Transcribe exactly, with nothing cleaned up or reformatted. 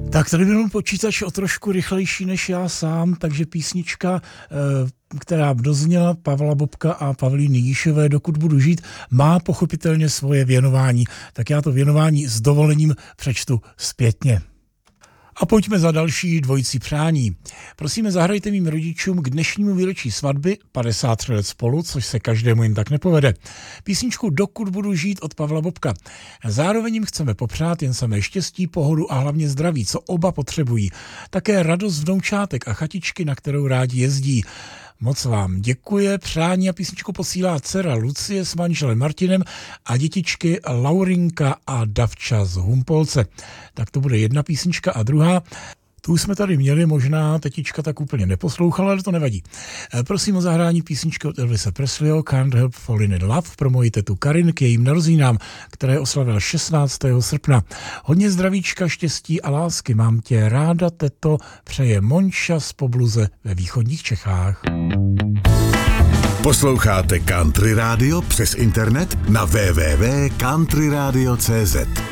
Tak tady byl počítač o trošku rychlejší než já sám, takže písnička, která dozněla Pavla Bobka a Pavlíny Jíšové, Dokud budu žít, má pochopitelně svoje věnování. Tak já to věnování s dovolením přečtu zpětně. A pojďme za další dvojicí přání. Prosíme, zahrajte mým rodičům k dnešnímu výročí svatby, padesát tři let spolu, což se každému jen tak nepovede. Písničku Dokud budu žít od Pavla Bobka. Zároveň jim chceme popřát jen samé štěstí, pohodu a hlavně zdraví, co oba potřebují. Také radost vnoučátek a chatičky, na kterou rádi jezdí. Moc vám děkuje, přání a písničku posílá dcera Lucie s manželem Martinem a dětičky Laurinka a Davča z Humpolce. Tak to bude jedna písnička a druhá. Tu jsme tady měli, možná tetička tak úplně neposlouchala, ale to nevadí. Prosím o zahrání písničky od Elvise Presleyho Can't Help Falling in Love pro moji tetu Karin k jejím narozeninám, které oslavil šestnáctého srpna. Hodně zdravíčka, štěstí a lásky. Mám tě ráda, teto, přeje Monča z Pobluze ve východních Čechách. Posloucháte Country Radio přes internet na w w w tečka country radio tečka c z.